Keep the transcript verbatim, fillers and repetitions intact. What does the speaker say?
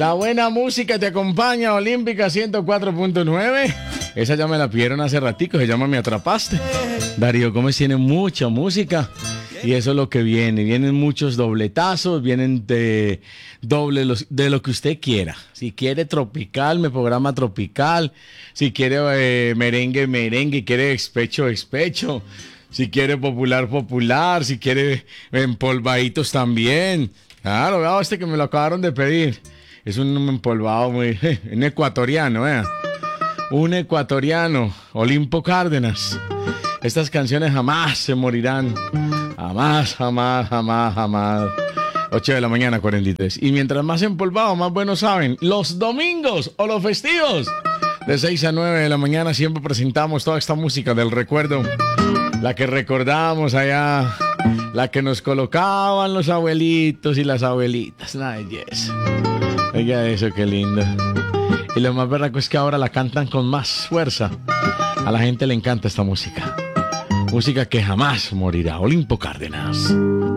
La buena música te acompaña, Olímpica ciento cuatro punto nueve. Esa ya me la pidieron hace ratico, se llama Me Atrapaste. Darío Gómez tiene mucha música y eso es lo que viene. Vienen muchos dobletazos, vienen de doble los, de lo que usted quiera. Si quiere tropical, me programa tropical. Si quiere eh, merengue, merengue. Quiere despecho, despecho. Si quiere popular, popular. Si quiere empolvaditos también. Claro, vea este que me lo acabaron de pedir. Es un empolvado muy... un ecuatoriano, ¿eh? Un ecuatoriano, Olimpo Cárdenas. Estas canciones jamás se morirán. Jamás, jamás, jamás, jamás. ocho de la mañana, cuarenta y tres. Y mientras más empolvado, más bueno saben. Los domingos o los festivos, de seis a nueve de la mañana, siempre presentamos toda esta música del recuerdo. La que recordamos allá. La que nos colocaban los abuelitos y las abuelitas. Una belleza. Oiga eso, qué lindo. Y lo más berraco es que ahora la cantan con más fuerza. A la gente le encanta esta música. Música que jamás morirá. Olimpo Cárdenas.